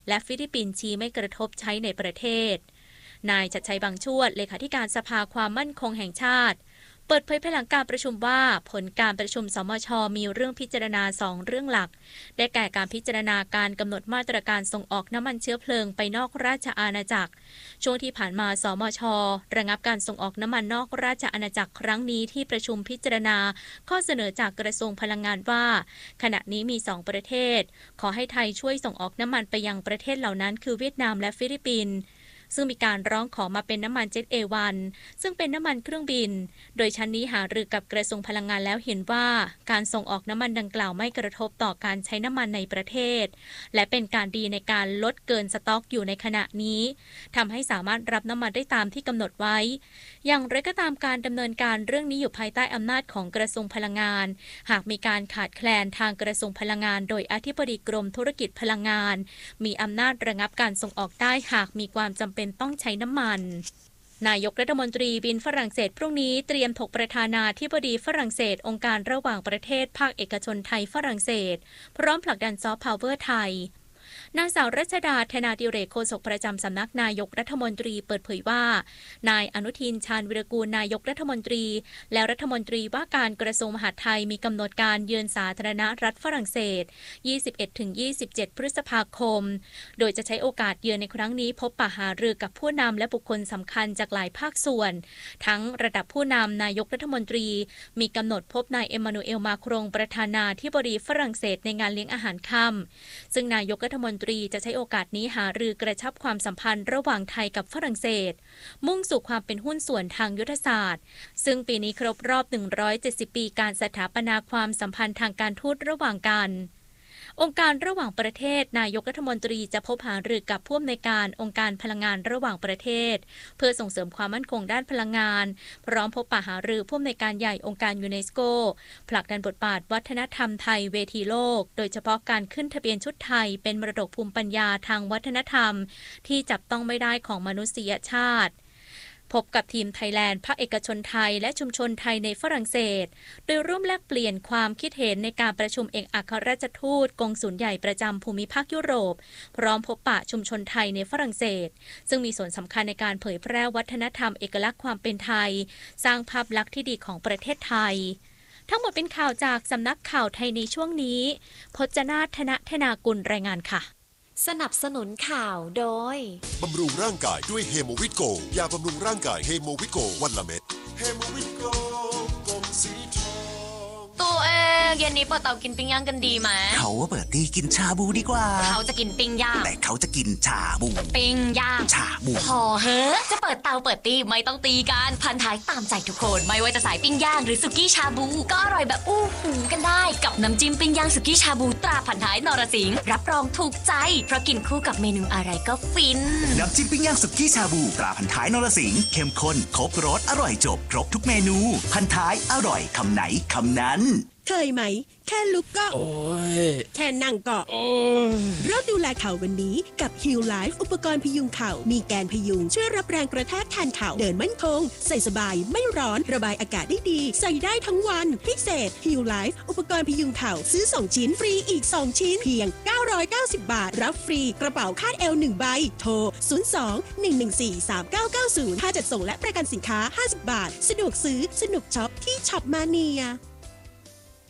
และฟิลิปปินส์ชี้ไม่กระทบใช้ในประเทศนายชัดชัยบางชวดเลขาธิการสภาความมั่นคงแห่งชาติเปิดเผยภายหลังการประชุมว่าผลการประชุมสมช.มีเรื่องพิจารณา2เรื่องหลักได้แก่การพิจารณาการกำหนดมาตรการส่งออกน้ำมันเชื้อเพลิงไปนอกราชอาณาจักรช่วงที่ผ่านมาสมช.ระงับการส่งออกน้ำมันนอกราชอาณาจักรครั้งนี้ที่ประชุมพิจารณาข้อเสนอจากกระทรวงพลังงานว่าขณะนี้มี2ประเทศขอให้ไทยช่วยส่งออกน้ำมันไปยังประเทศเหล่านั้นคือเวียดนามและฟิลิปปินส์ซึ่งมีการร้องขอมาเป็นน้ำมันเจ็ต A1 ซึ่งเป็นน้ำมันเครื่องบินโดยชั้นนี้หารือกับกระทรวงพลังงานแล้วเห็นว่าการส่งออกน้ำมันดังกล่าวไม่กระทบต่อการใช้น้ำมันในประเทศและเป็นการดีในการลดเกินสต็อกอยู่ในขณะนี้ทำให้สามารถรับน้ำมันได้ตามที่กำหนดไว้อย่างไรก็ตามการดำเนินการเรื่องนี้อยู่ภายใต้อำนาจของกระทรวงพลังงานหากมีการขาดแคลนทางกระทรวงพลังงานโดยอธิบดีกรมธุรกิจพลังงานมีอำนาจระงับการส่งออกได้หากมีความจำเป็นต้องใช้น้ำมันนายกรัฐมนตรีบินฝรั่งเศสพรุ่งนี้เตรียมถกประธานาธิบดีฝรั่งเศสองค์การระหว่างประเทศภาคเอกชนไทยฝรั่งเศสพร้อมผลักดันซอฟต์พาวเวอร์ไทยนางสาวรัชดาธนาดิเรกโฆษกประจำสำนักนายกรัฐมนตรีเปิดเผยว่านายอนุทินชาญวิรากูลนายกรัฐมนตรีและรัฐมนตรีว่าการกระทรวงมหาดไทยมีกำหนดการเยือนสาธารณรัฐฝรั่งเศส 21-27 พฤษภาคมโดยจะใช้โอกาสเยือนในครั้งนี้พบปะหารือกับผู้นำและบุคคลสำคัญจากหลายภาคส่วนทั้งระดับผู้นำนายกรัฐมนตรีมีกำหนดพบนายเอมมานูเอลมาครงประธานาธิบดีฝรั่งเศสในงานเลี้ยงอาหารค่ำซึ่งนายกรัฐมนตรีจะใช้โอกาสนี้หารือกระชับความสัมพันธ์ระหว่างไทยกับฝรั่งเศสมุ่งสู่ความเป็นหุ้นส่วนทางยุทธศาสตร์ซึ่งปีนี้ครบรอบ170ปีการสถาปนาความสัมพันธ์ทางการทูตระหว่างกันองค์การระหว่างประเทศนายกรัฐมนตรีจะพบหารือกับผู้อำนวยการองค์การพลังงานระหว่างประเทศเพื่อส่งเสริมความมั่นคงด้านพลังงานพร้อมพบปะหารือผู้อำนวยการใหญ่องค์การยูเนสโกผลักดันบทบาทวัฒนธรรมไทยเวทีโลกโดยเฉพาะการขึ้นทะเบียนชุดไทยเป็นมรดกภูมิปัญญาทางวัฒนธรรมที่จับต้องไม่ได้ของมนุษยชาติพบกับทีมไทยแลนด์ภาคเอกชนไทยและชุมชนไทยในฝรั่งเศสโดยร่วมแลกเปลี่ยนความคิดเห็นในการประชุมเอกอัครราชทูตกงสุลใหญ่ประจำภูมิภาคยุโรปพร้อมพบปะชุมชนไทยในฝรั่งเศสซึ่งมีส่วนสำคัญในการเผยแพร่วัฒนธรรมเอกลักษณ์ความเป็นไทยสร้างภาพลักษณ์ที่ดีของประเทศไทยทั้งหมดเป็นข่าวจากสำนักข่าวไทยในช่วงนี้พจนาถนธนากุลรายงานค่ะสนับสนุนข่าวโดยบำรุงร่างกายด้วยเฮโมวิตโกยาบำรุงร่างกายเฮโมวิตโกวันละเม็ดเฮโมวิตโกกลมสีทองตัวเองเย็นนี้เปิดเตากินปิ้งย่างกันดีไหมเขาว่าเปิดตีกินชาบูดีกว่าเขาจะกินปิ้งย่างแต่เขาจะกินชาบูปิ้งย่างชาบูพอเฮ้จะเปิดเตาเปิดตีไม่ต้องตีกันพันท้ายตามใจทุกคนไม่ว่าจะสายปิ้งย่างหรือสุกี้ชาบูก็อร่อยแบบอู้หูกันได้กับน้ำจิ้มปิ้งย่างสุกี้ชาบูตราพันท้ายนรสิงห์รับรองถูกใจเพราะกินคู่กับเมนูอะไรก็ฟินน้ำจิ้มปิ้งย่างสุกี้ชาบูตราพันท้ายนรสิงห์เข้มข้นครบรสอร่อยจบครบทุกเมนูพันท้ายอร่อยคำไหนคำนั้นเคยไหมแค่ลุกก็โอ้ยแค่นั่งก็โอ้ยเริ่มดูแลเข่าวันนี้กับ Heal Life อุปกรณ์พยุงเข่ามีแกนพยุงช่วยรับแรงกระแทกแทนเข่าเดินมั่นคงใส่สบายไม่ร้อนระบายอากาศได้ดีใส่ได้ทั้งวันพิเศษ Heal Life อุปกรณ์พยุงเข่าซื้อ2ชิ้นฟรีอีก2ชิ้นเพียง990 บาทรับฟรีกระเป๋าคาดเอว1ใบโทร02-114-3990ค่าจัดส่งและประกันสินค้า50 บาทสะดวกซื้อสนุกช็อปที่ช็อปมาเนีย